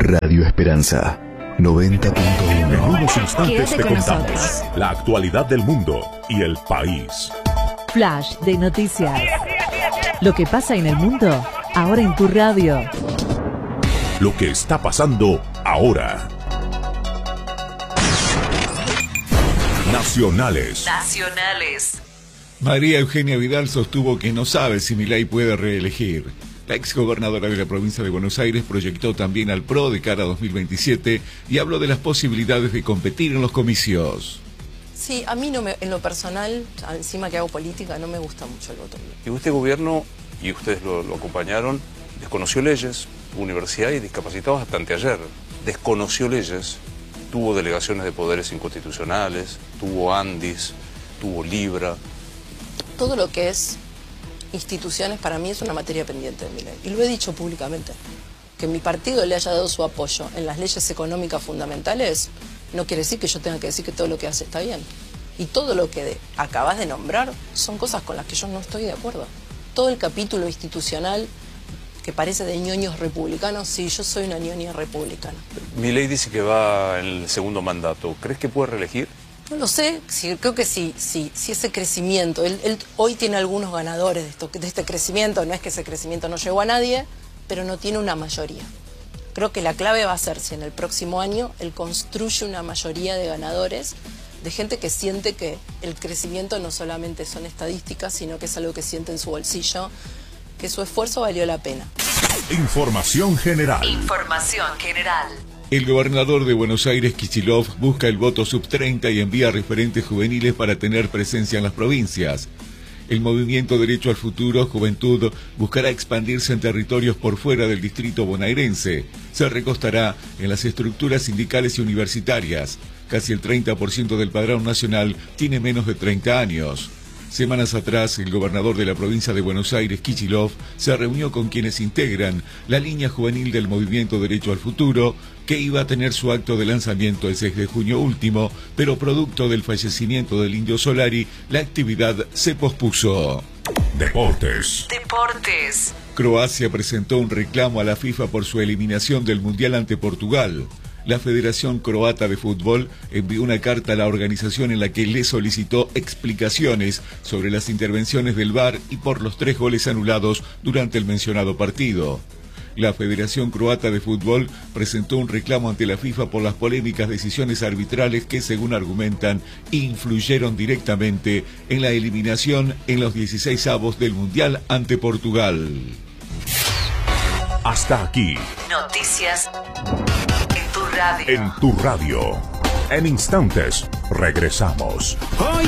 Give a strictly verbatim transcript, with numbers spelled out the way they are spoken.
Radio Esperanza noventa punto uno. En unos instantes Quédate te con contamos nosotros. la actualidad del mundo y el país. Flash de noticias. Lo que pasa en el mundo, ahora en tu radio. Lo que está pasando ahora. Nacionales. Nacionales. María Eugenia Vidal sostuvo que no sabe si Milei puede reelegir. La exgobernadora de la provincia de Buenos Aires proyectó también al P R O de cara a dos mil veintisiete y habló de las posibilidades de competir en los comicios. Sí, a mí no me, en lo personal, encima que hago política, no me gusta mucho el voto. Y este gobierno, y ustedes lo, lo acompañaron, desconoció leyes, universidad y discapacitados hasta anteayer. Desconoció leyes, tuvo delegaciones de poderes inconstitucionales, tuvo ANDIS, tuvo Libra. Todo lo que es instituciones para mí es una materia pendiente de mi ley. Y lo he dicho públicamente. Que mi partido le haya dado su apoyo en las leyes económicas fundamentales no quiere decir que yo tenga que decir que todo lo que hace está bien. Y todo lo que de, acabas de nombrar son cosas con las que yo no estoy de acuerdo. Todo el capítulo institucional que parece de ñoños republicanos, sí, yo soy una ñoña republicana. Milei dice que va en el segundo mandato. ¿Crees que puede reelegir? No lo sé, sí, creo que sí, sí, sí ese crecimiento. Él, él hoy tiene algunos ganadores de, esto, de este crecimiento, no es que ese crecimiento no llegó a nadie, pero no tiene una mayoría. Creo que la clave va a ser si en el próximo año él construye una mayoría de ganadores, de gente que siente que el crecimiento no solamente son estadísticas, sino que es algo que siente en su bolsillo, que su esfuerzo valió la pena. Información general. Información general. El gobernador de Buenos Aires, Kicillof, busca el voto sub treinta y envía referentes juveniles para tener presencia en las provincias. El movimiento Derecho al Futuro, Juventud, buscará expandirse en territorios por fuera del distrito bonaerense. Se recostará en las estructuras sindicales y universitarias. Casi el treinta por ciento del padrón nacional tiene menos de treinta años. Semanas atrás, el gobernador de la provincia de Buenos Aires, Kicillof, se reunió con quienes integran la línea juvenil del movimiento Derecho al Futuro, que iba a tener su acto de lanzamiento el seis de junio último, pero producto del fallecimiento del Indio Solari, la actividad se pospuso. Deportes. Deportes. Croacia presentó un reclamo a la FIFA por su eliminación del Mundial ante Portugal. La Federación Croata de Fútbol envió una carta a la organización en la que le solicitó explicaciones sobre las intervenciones del V A R y por los tres goles anulados durante el mencionado partido. La Federación Croata de Fútbol presentó un reclamo ante la FIFA por las polémicas decisiones arbitrales que, según argumentan, influyeron directamente en la eliminación en los dieciseisavos del Mundial ante Portugal. Hasta aquí. Noticias en tu radio. En tu radio. En instantes regresamos.